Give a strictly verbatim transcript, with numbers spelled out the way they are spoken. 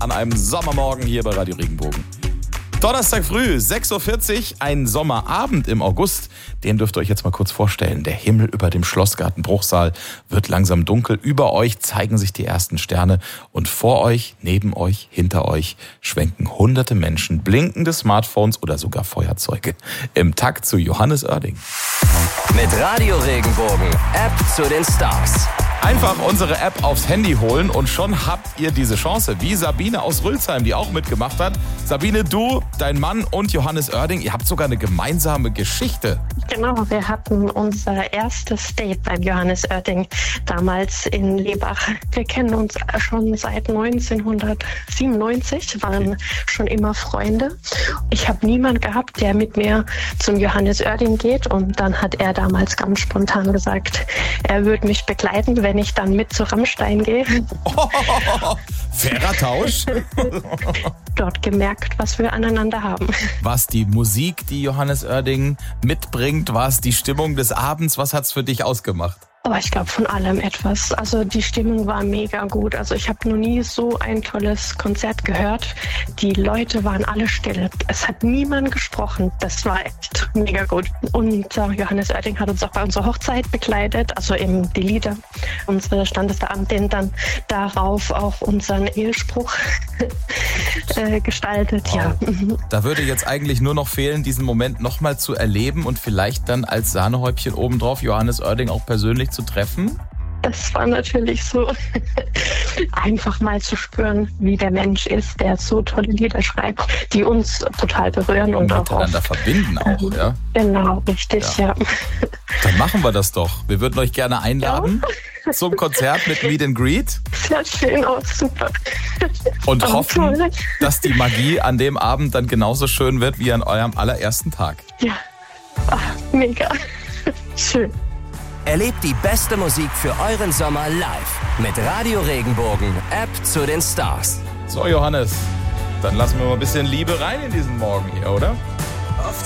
an einem Sommermorgen hier bei Radio Regenbogen. Donnerstag früh, sechs Uhr vierzig, ein Sommerabend im August. Den dürft ihr euch jetzt mal kurz vorstellen. Der Himmel über dem Schlossgarten Bruchsal wird langsam dunkel. Über euch zeigen sich die ersten Sterne. Und vor euch, neben euch, hinter euch schwenken hunderte Menschen blinkende Smartphones oder sogar Feuerzeuge im Takt zu Johannes Oerding. Mit Radio Regenbogen, App zu den Stars. Einfach unsere App aufs Handy holen und schon habt ihr diese Chance. Wie Sabine aus Rülsheim, die auch mitgemacht hat. Sabine, du, dein Mann und Johannes Oerding, ihr habt sogar eine gemeinsame Geschichte. Genau, wir hatten unser erstes Date beim Johannes Oerding damals in Lebach. Wir kennen uns schon seit neunzehnhundertsiebenundneunzig, waren schon immer Freunde. Ich habe niemanden gehabt, der mit mir zum Johannes Oerding geht, und dann hat er damals ganz spontan gesagt, er würde mich begleiten, wenn ich dann mit zu Rammstein gehe. Oh, fairer Tausch. Dort gemerkt, was wir aneinander haben. Was die Musik, die Johannes Oerding mitbringt, was die Stimmung des Abends, was hat's für dich ausgemacht? Aber ich glaube von allem etwas. Also die Stimmung war mega gut. Also ich habe noch nie so ein tolles Konzert gehört. Die Leute waren alle still. Es hat niemand gesprochen. Das war echt mega gut. Und äh, Johannes Oerding hat uns auch bei unserer Hochzeit begleitet, also eben die Lieder. Unsere Standesbeamtin dann darauf auch unseren Ehespruch äh, gestaltet. Wow. Ja. Da würde jetzt eigentlich nur noch fehlen, diesen Moment nochmal zu erleben und vielleicht dann als Sahnehäubchen obendrauf Johannes Oerding auch persönlich zu treffen? Das war natürlich so, einfach mal zu spüren, wie der Mensch ist, der so tolle Lieder schreibt, die uns total berühren und, und auch miteinander verbinden auch, ähm, ja? Genau, richtig, ja. ja. Dann machen wir das doch. Wir würden euch gerne einladen ja. zum Konzert mit Meet and Greet. Sehr schön, auch super. Und oh, hoffen, toll. dass die Magie an dem Abend dann genauso schön wird wie an eurem allerersten Tag. Ja, ach, mega. Schön. Erlebt die beste Musik für euren Sommer live mit Radio Regenbogen, App zu den Stars. So, Johannes, dann lassen wir mal ein bisschen Liebe rein in diesen Morgen hier, oder?